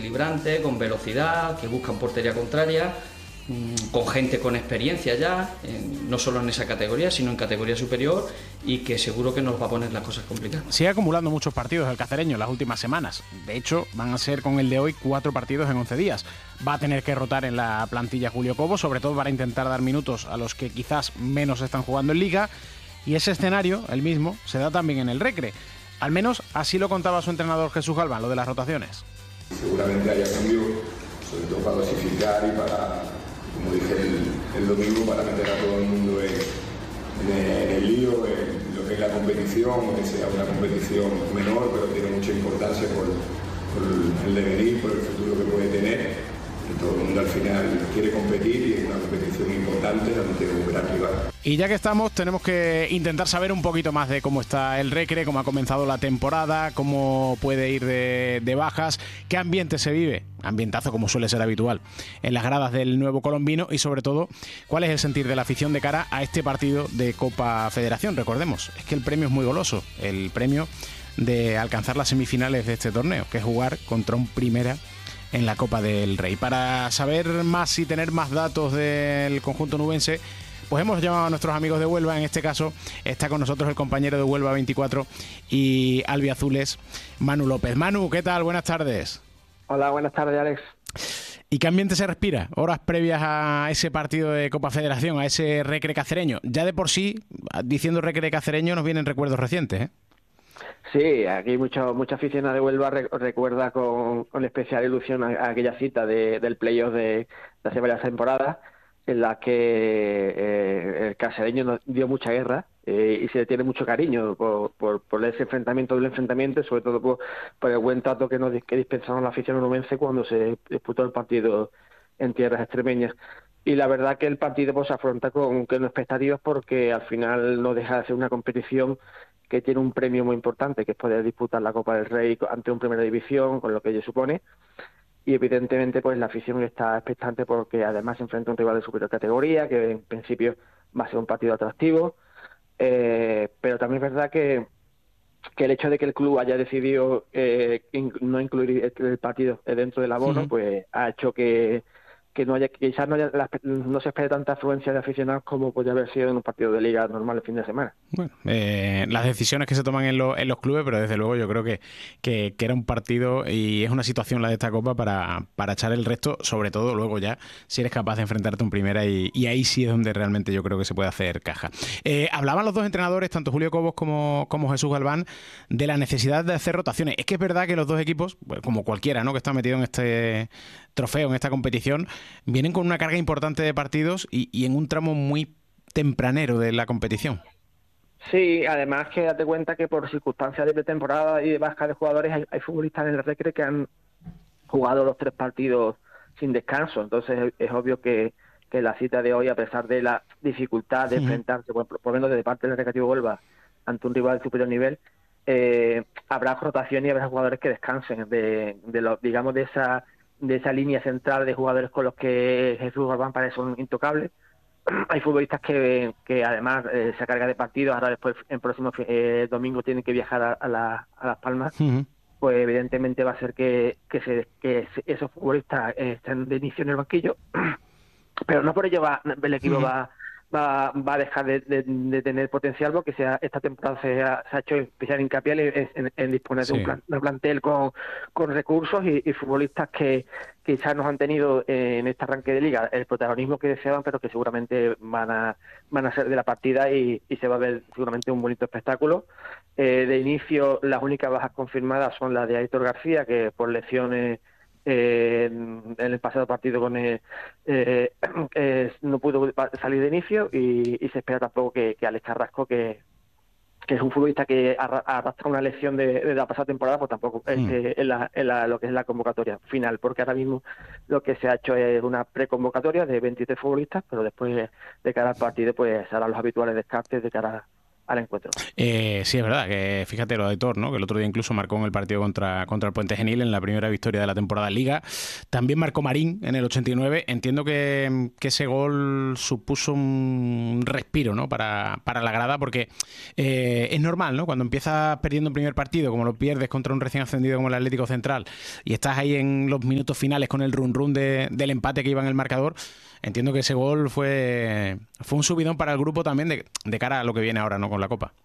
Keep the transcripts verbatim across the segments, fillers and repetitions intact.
desequilibrante, con velocidad, que buscan portería contraria, con gente con experiencia ya, en, no solo en esa categoría, sino en categoría superior, y que seguro que nos va a poner las cosas complicadas. Sigue acumulando muchos partidos el cacereño en las últimas semanas. De hecho, van a ser con el de hoy cuatro partidos en once días. Va a tener que rotar en la plantilla Julio Cobo, sobre todo para intentar dar minutos a los que quizás menos están jugando en Liga, y ese escenario, el mismo, se da también en el Recre. Al menos así lo contaba su entrenador Jesús Galván, lo de las rotaciones. Seguramente haya cambio, sobre todo para dosificar y para, como dije el, el domingo, para meter a todo el mundo en, en, en el lío, en lo que es la competición, que sea una competición menor, pero tiene mucha importancia por, por el devenir, por el futuro que puede tener. Y todo el mundo al final quiere competir y es una competición importante donde tiene un gran rival. Y ya que estamos, tenemos que intentar saber un poquito más de cómo está el Recre, cómo ha comenzado la temporada, cómo puede ir de, de bajas, qué ambiente se vive, ambientazo como suele ser habitual, en las gradas del nuevo colombino, y sobre todo, cuál es el sentir de la afición de cara a este partido de Copa Federación. Recordemos, es que el premio es muy goloso, el premio de alcanzar las semifinales de este torneo, que es jugar contra un Primera en la Copa del Rey. Para saber más y tener más datos del conjunto nubense, pues hemos llamado a nuestros amigos de Huelva. En este caso está con nosotros el compañero de Huelva veinticuatro y Albiazules, Manu López. Manu, ¿qué tal? Buenas tardes. Hola, buenas tardes, Alex. ¿Y qué ambiente se respira horas previas a ese partido de Copa Federación, a ese Recre cacereño? Ya de por sí, diciendo Recre cacereño, nos vienen recuerdos recientes, ¿eh? Sí, aquí mucho, mucha aficionada de Huelva re, recuerda con, con especial ilusión a, a aquella cita de, del playoff de, de hace varias temporadas, en la que eh, el cacereño nos dio mucha guerra eh, y se le tiene mucho cariño por, por, por ese enfrentamiento del enfrentamiento, y sobre todo por, por el buen trato que nos que dispensaron la afición onubense cuando se disputó el partido en tierras extremeñas. Y la verdad que el partido pues se afronta con, con expectativas, porque al final no deja de ser una competición que tiene un premio muy importante, que es poder disputar la Copa del Rey ante un Primera División, con lo que ello supone. Y evidentemente pues la afición está expectante, porque además se enfrenta a un rival de superior categoría, que en principio va a ser un partido atractivo. Eh, pero también es verdad que, que el hecho de que el club haya decidido eh, in, no incluir el partido dentro del abono, sí, pues ha hecho que que no haya, quizás no, haya, no se espere tanta afluencia de aficionados como podría haber sido en un partido de liga normal el fin de semana. Bueno, eh, las decisiones que se toman en, lo, en los clubes, pero desde luego yo creo que, que, que era un partido y es una situación la de esta Copa para, para echar el resto, sobre todo luego ya si eres capaz de enfrentarte en primera, y, y ahí sí es donde realmente yo creo que se puede hacer caja. Eh, hablaban los dos entrenadores, tanto Julio Cobos como, como Jesús Galván, de la necesidad de hacer rotaciones. Es que es verdad que los dos equipos, pues, como cualquiera, ¿no?, que está metido en este trofeo, en esta competición, vienen con una carga importante de partidos y, y en un tramo muy tempranero de la competición. Sí, además que date cuenta que por circunstancias de pretemporada y de baja de jugadores hay, hay futbolistas en el Recre que han jugado los tres partidos sin descanso. Entonces es, es obvio que, que la cita de hoy, a pesar de la dificultad de sí. enfrentarse, por, por lo menos desde parte del Recreativo Huelva, ante un rival de superior nivel, eh, habrá rotación y habrá jugadores que descansen de, de lo, digamos de esa de esa línea central de jugadores con los que Jesús Galván parece un intocable. Hay futbolistas que, que además eh, se carga de partidos, ahora después el próximo eh, domingo tienen que viajar a, a, la, a Las Palmas, uh-huh. pues evidentemente va a ser que, que, se, que esos futbolistas eh, estén de inicio en el banquillo, pero no por ello va, el equipo uh-huh. va, va va a dejar de, de, de tener potencial, porque sea, esta temporada se ha, se ha hecho especial hincapié en, en, en disponer sí. de un plan, de plantel con, con recursos y, y futbolistas que quizás nos han tenido en este arranque de liga el protagonismo que deseaban, pero que seguramente van a van a ser de la partida y, y se va a ver seguramente un bonito espectáculo. Eh, de inicio, las únicas bajas confirmadas son las de Aitor García, que por lesiones Eh, en el pasado partido con el, eh, eh, no pudo salir de inicio, y, y se espera tampoco que, que Alex Carrasco, que, que es un futbolista que arrastra una lesión de, de la pasada temporada, pues tampoco mm. esté en, la, en la, lo que es la convocatoria final, porque ahora mismo lo que se ha hecho es una preconvocatoria de veintitrés futbolistas, pero después de cara al partido pues se harán los habituales descartes de cara al encuentro. Eh, sí, es verdad, que fíjate lo de Aitor, ¿no? Que el otro día incluso marcó en el partido contra, contra el Puente Genil en la primera victoria de la temporada en Liga. También marcó Marín en el ochenta y nueve. Entiendo que, que ese gol supuso un respiro, ¿no? Para, para la grada, porque eh, es normal, ¿no? Cuando empiezas perdiendo un primer partido, como lo pierdes contra un recién ascendido como el Atlético Central, y estás ahí en los minutos finales con el run run de, del empate que iba en el marcador, entiendo que ese gol fue, fue un subidón para el grupo también de, de cara a lo que viene ahora, ¿no? Con la Copa.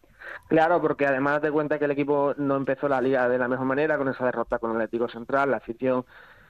Claro, porque además de cuenta que el equipo no empezó la liga de la mejor manera, con esa derrota con el Atlético Central, la afición,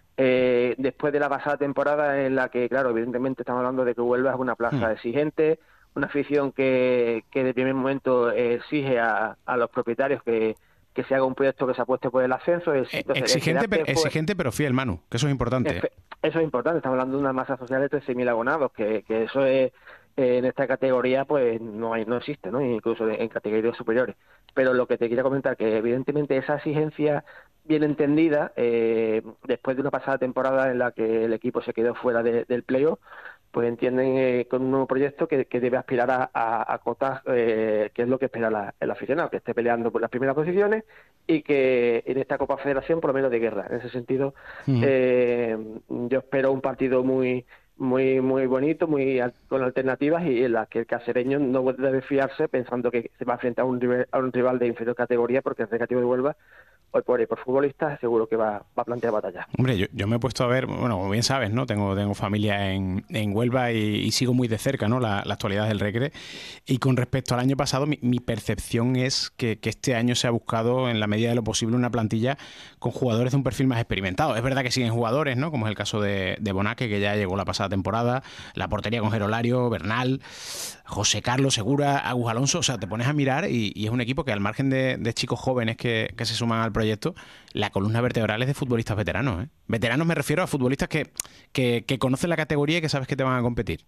eh, después de la pasada temporada en la que, claro, evidentemente estamos hablando de que Huelva es una plaza mm. exigente, una afición que, que de primer momento exige a, a los propietarios que, que se haga un proyecto que se apueste por el ascenso. Entonces, exigente, pero, fue, exigente pero fiel, Manu, que eso es importante. Es, eso es importante, estamos hablando de una masa social de trece mil abonados, que, que eso es... en esta categoría pues no hay no existe, ¿no? Incluso en categorías superiores. Pero lo que te quería comentar, que evidentemente esa exigencia bien entendida, eh, después de una pasada temporada en la que el equipo se quedó fuera de, del playoff, pues entienden eh, con un nuevo proyecto que, que debe aspirar a, a, a cotas, eh, que es lo que espera la, el aficionado, que esté peleando por las primeras posiciones y que en esta Copa Federación por lo menos de guerra. En ese sentido, uh-huh. eh, yo espero un partido muy muy muy bonito, muy con alternativas y en las que el cacereño no debe fiarse pensando que se va a enfrentar a un rival, a un rival de inferior categoría, porque el Recreativo de Huelva hoy por hoy por futbolistas seguro que va, va a plantear batalla. Hombre, yo, yo me he puesto a ver, bueno, como bien sabes, ¿no? Tengo, tengo familia en, en Huelva y, y sigo muy de cerca, ¿no? La, la actualidad del Recre. Y con respecto al año pasado, mi, mi percepción es que, que este año se ha buscado, en la medida de lo posible, una plantilla con jugadores de un perfil más experimentado. Es verdad que siguen jugadores, ¿no? Como es el caso de, de Bonaque, que ya llegó la pasada temporada, la portería con Gerolario, Bernal, José Carlos Segura, Agus Alonso. O sea, te pones a mirar y, y es un equipo que, al margen de, de chicos jóvenes que, que se suman al proyecto, la columna vertebral es de futbolistas veteranos, ¿eh? Veteranos me refiero a futbolistas que, que, que conocen la categoría y que sabes que te van a competir.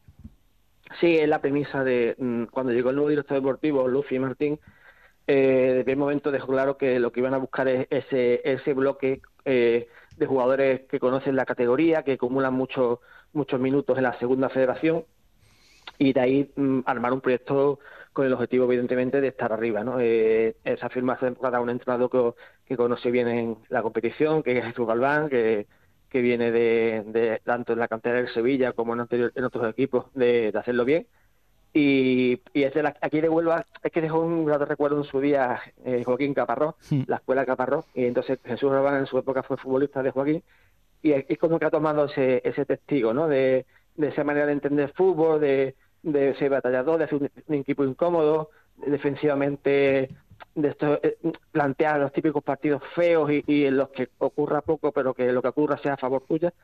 Sí, es la premisa de mmm, cuando llegó el nuevo director deportivo, Luffy Martín, eh, de primer momento dejó claro que lo que iban a buscar es ese, ese bloque eh, de jugadores que conocen la categoría, que acumulan muchos muchos minutos en la segunda federación, y de ahí mmm, armar un proyecto con el objetivo, evidentemente, de estar arriba, ¿no? Eh, esa firma se encuentra un entrenador que, que conoce bien en la competición, que es Jesús Galván, que, que viene de, de tanto en la cantera del Sevilla como en, anterior, en otros equipos, de, de hacerlo bien. Y, y es de la, aquí de Huelva, es que dejó un grato recuerdo en su día eh, Joaquín Caparrós, sí. La escuela Caparrós, y entonces Jesús Galván en su época fue futbolista de Joaquín, y es, es como que ha tomado ese, ese testigo, ¿no? De, de esa manera de entender fútbol, de de ser batallador, de hacer un, un equipo incómodo, defensivamente, de esto, eh, plantear los típicos partidos feos y, y en los que ocurra poco, pero que lo que ocurra sea a favor tuya,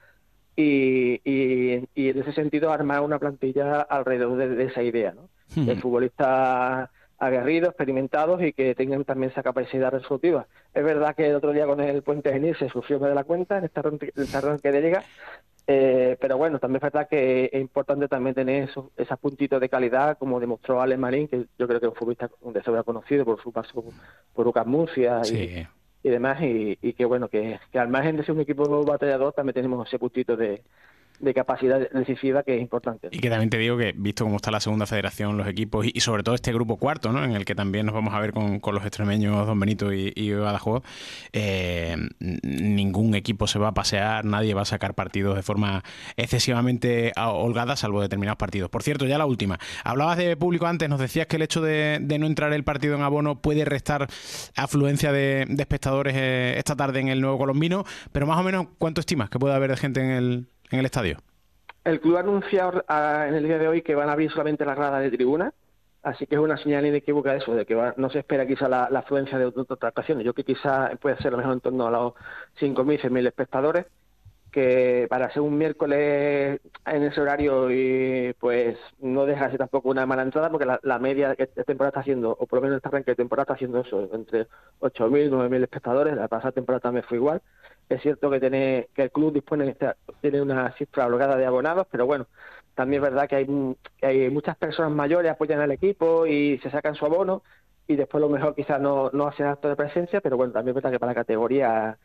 y, y, y en ese sentido armar una plantilla alrededor de, de esa idea, ¿no? Hmm. De futbolistas aguerridos, experimentados y que tengan también esa capacidad resolutiva. Es verdad que el otro día con el Puente Genil se sufrió más de la cuenta en este arranque de liga, Eh, pero bueno, también es verdad que es importante también tener esos, esos puntitos de calidad, como demostró Alex Marín, que yo creo que es un futbolista de sobra conocido por su paso por Lucas Murcia y, sí. y demás, y, y que bueno, que, que al margen de ser un equipo batallador, también tenemos ese puntito de, de capacidad decisiva que es importante. Y que también te digo que, visto cómo está la segunda federación, los equipos, y, y sobre todo este grupo cuarto, ¿no? En el que también nos vamos a ver con, con los extremeños Don Benito y, y Badajoz, eh, ningún equipo se va a pasear, nadie va a sacar partidos de forma excesivamente holgada, salvo determinados partidos. Por cierto, ya la última. Hablabas de público antes, nos decías que el hecho de, de no entrar el partido en abono puede restar afluencia de, de espectadores eh, esta tarde en el Nuevo Colombino, pero más o menos, ¿cuánto estimas que puede haber de gente en el en el estadio? El club ha anunciado uh, en el día de hoy que van a abrir solamente las gradas de tribuna, así que es una señal inequívoca de eso, de que va, no se espera quizá la, la afluencia de otras ocasiones. Yo creo que quizá puede ser a lo mejor en torno a los cinco mil, seis mil espectadores, que para ser un miércoles en ese horario y pues no deja de ser tampoco una mala entrada, porque la, la media que esta temporada está haciendo, o por lo menos esta arranque de temporada está haciendo eso, entre ocho mil, nueve mil espectadores. La pasada temporada también fue igual. Es cierto que tiene que el club dispone tiene una cifra holgada de abonados, pero bueno, también es verdad que hay, que hay muchas personas mayores apoyan al equipo y se sacan su abono, y después lo mejor quizás no, no hacen acto de presencia, pero bueno, también es verdad que para la categoría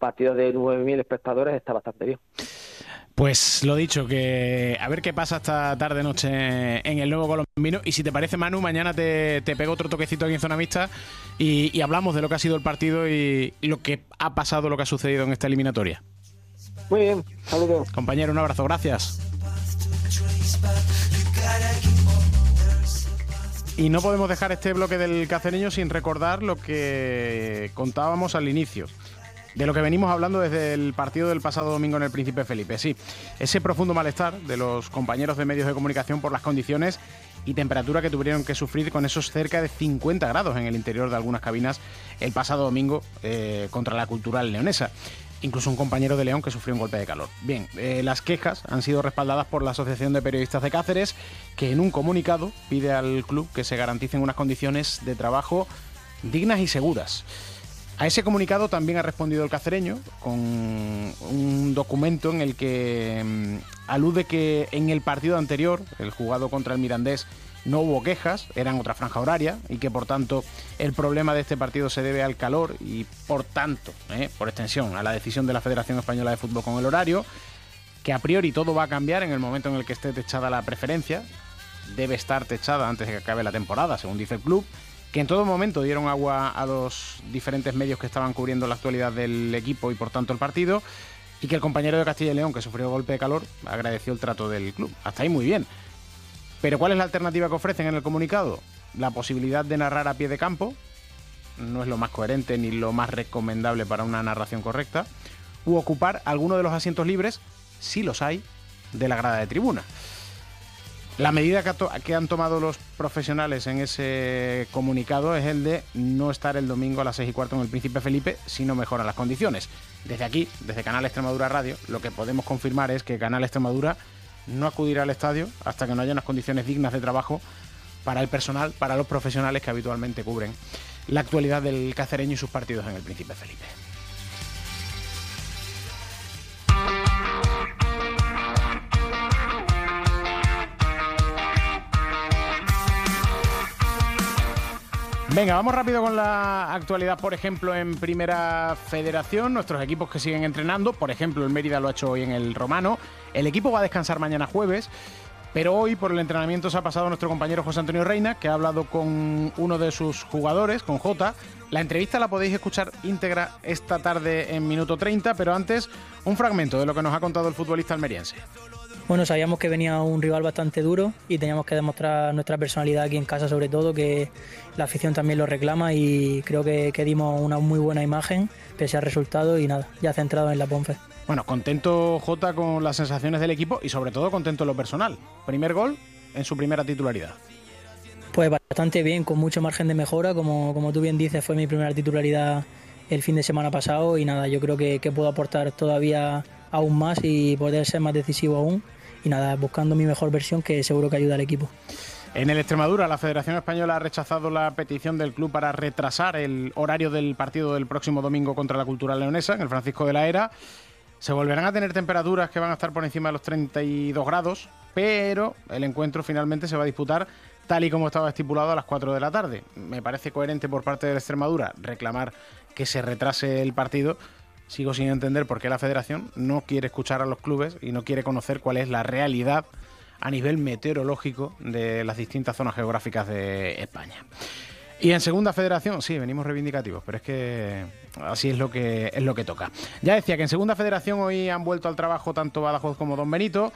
partido de nueve mil espectadores está bastante bien. Pues lo dicho, que a ver qué pasa esta tarde-noche en el Nuevo Colombino. Y si te parece, Manu, mañana te, te pego otro toquecito aquí en Zona Mixta y, y hablamos de lo que ha sido el partido y, y lo que ha pasado, lo que ha sucedido en esta eliminatoria. Muy bien, saludos. Compañero, un abrazo, gracias. Y no podemos dejar este bloque del Cacereño sin recordar lo que contábamos al inicio, de lo que venimos hablando desde el partido del pasado domingo en el Príncipe Felipe. Sí, ese profundo malestar de los compañeros de medios de comunicación por las condiciones y temperatura que tuvieron que sufrir con esos cerca de cincuenta grados en el interior de algunas cabinas el pasado domingo eh, contra la Cultural Leonesa. Incluso un compañero de León que sufrió un golpe de calor. Bien, eh, las quejas han sido respaldadas por la Asociación de Periodistas de Cáceres, que en un comunicado pide al club que se garanticen unas condiciones de trabajo dignas y seguras. A ese comunicado también ha respondido el cacereño con un documento en el que mmm, alude que en el partido anterior, el jugado contra el Mirandés, no hubo quejas, eran otra franja horaria y que por tanto el problema de este partido se debe al calor y por tanto, eh, por extensión, a la decisión de la Federación Española de Fútbol con el horario, que a priori todo va a cambiar en el momento en el que esté techada la preferencia, debe estar techada antes de que acabe la temporada, según dice el club, que en todo momento dieron agua a los diferentes medios que estaban cubriendo la actualidad del equipo y por tanto el partido, y que el compañero de Castilla y León, que sufrió golpe de calor, agradeció el trato del club. Hasta ahí muy bien. Pero ¿cuál es la alternativa que ofrecen en el comunicado? La posibilidad de narrar a pie de campo, no es lo más coherente ni lo más recomendable para una narración correcta, u ocupar alguno de los asientos libres, si los hay, de la grada de tribuna. La medida que, ha to- que han tomado los profesionales en ese comunicado es el de no estar el domingo a las seis y cuarto en el Príncipe Felipe si no mejoran las condiciones. Desde aquí, desde Canal Extremadura Radio, lo que podemos confirmar es que Canal Extremadura no acudirá al estadio hasta que no haya unas condiciones dignas de trabajo para el personal, para los profesionales que habitualmente cubren la actualidad del cacereño y sus partidos en el Príncipe Felipe. Venga, vamos rápido con la actualidad, por ejemplo, en Primera Federación, nuestros equipos que siguen entrenando, por ejemplo, el Mérida lo ha hecho hoy en el Romano, el equipo va a descansar mañana jueves, pero hoy por el entrenamiento se ha pasado nuestro compañero José Antonio Reina, que ha hablado con uno de sus jugadores, con Jota. La entrevista la podéis escuchar íntegra esta tarde en minuto treinta, pero antes un fragmento de lo que nos ha contado el futbolista almeriense. Bueno, sabíamos que venía un rival bastante duro y teníamos que demostrar nuestra personalidad aquí en casa, sobre todo, que la afición también lo reclama, y creo que, que dimos una muy buena imagen pese al resultado y nada, ya centrado en la Ponfe. Bueno, contento Jota con las sensaciones del equipo y sobre todo contento en lo personal. Primer gol en su primera titularidad. Pues bastante bien, con mucho margen de mejora, como, como tú bien dices, fue mi primera titularidad el fin de semana pasado y nada, yo creo que, que puedo aportar todavía aún más y poder ser más decisivo aún. Y nada, buscando mi mejor versión, que seguro que ayuda al equipo. En el Extremadura, la Federación Española ha rechazado la petición del club para retrasar el horario del partido del próximo domingo contra la Cultural Leonesa, en el Francisco de la Era. Se volverán a tener temperaturas que van a estar por encima de los treinta y dos grados, pero el encuentro finalmente se va a disputar tal y como estaba estipulado a las cuatro de la tarde. Me parece coherente por parte de la Extremadura reclamar que se retrase el partido. Sigo sin entender por qué la Federación no quiere escuchar a los clubes y no quiere conocer cuál es la realidad a nivel meteorológico de las distintas zonas geográficas de España. Y en Segunda Federación, sí, venimos reivindicativos, pero es que así es lo que es lo que toca. Ya decía que en Segunda Federación hoy han vuelto al trabajo tanto Badajoz como Don Benito,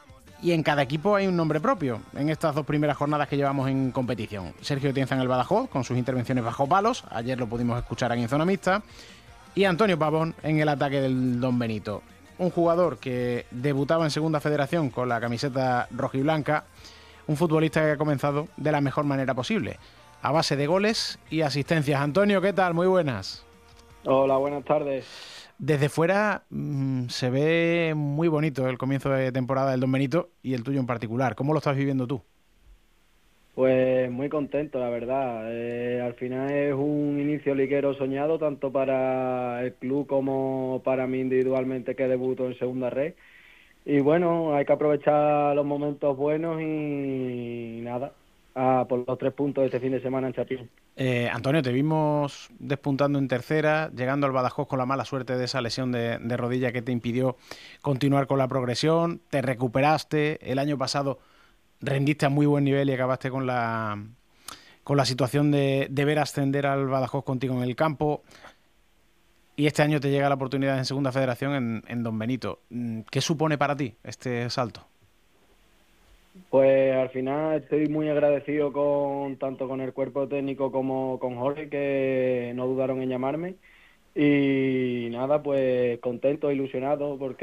y en cada equipo hay un nombre propio en estas dos primeras jornadas que llevamos en competición. Sergio Tienza en el Badajoz, con sus intervenciones bajo palos, ayer lo pudimos escuchar aquí en Zona Mixta, y Antonio Pavón en el ataque del Don Benito. Un jugador que debutaba en Segunda Federación con la camiseta rojiblanca, un futbolista que ha comenzado de la mejor manera posible, a base de goles y asistencias. Antonio, ¿qué tal? Muy buenas. Hola, buenas tardes. Desde fuera mmm, se ve muy bonito el comienzo de temporada del Don Benito y el tuyo en particular. ¿Cómo lo estás viviendo tú? Pues muy contento, la verdad. Eh, al final es un inicio liguero soñado, tanto para el club como para mí individualmente, que debuto en Segunda Red. Y bueno, hay que aprovechar los momentos buenos y nada, a por los tres puntos de este fin de semana en Chapín. Eh, Antonio, te vimos despuntando en tercera, llegando al Badajoz con la mala suerte de esa lesión de, de rodilla que te impidió continuar con la progresión, te recuperaste, el año pasado rendiste a muy buen nivel y acabaste con la, con la situación de, de ver ascender al Badajoz contigo en el campo, y este año te llega la oportunidad en Segunda Federación en, en Don Benito. ¿Qué supone para ti este salto? Pues al final estoy muy agradecido con tanto con el cuerpo técnico como con Jorge, que no dudaron en llamarme, y nada, pues contento, ilusionado, porque